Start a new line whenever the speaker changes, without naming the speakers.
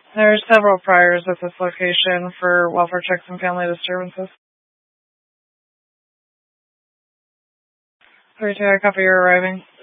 There are several priors at this location for welfare checks and family disturbances. 3-2, I copy you're arriving.